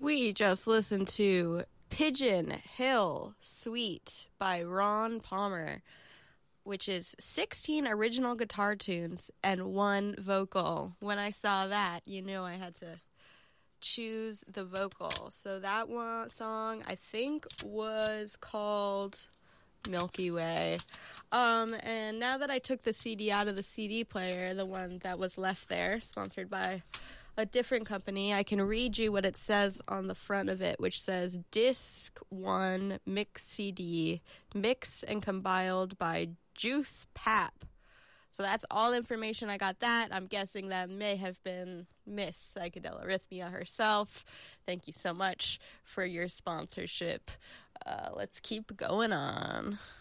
We just listened to Pigeon Hill Suite by Ron Palmer, which is 16 original guitar tunes and one vocal. When I saw that, you knew I had to choose the vocal. So that one song, I think, was called Milky Way. And now that I took the CD out of the CD player, the one that was left there, sponsored by a different company, I can read you what it says on the front of it, which says Disc 1 Mix CD, mixed and compiled by Juice Pap. So that's all information. I got that. I'm guessing that may have been Miss Psychedelic Arrhythmia herself. Thank you so much for your sponsorship. Let's keep going on.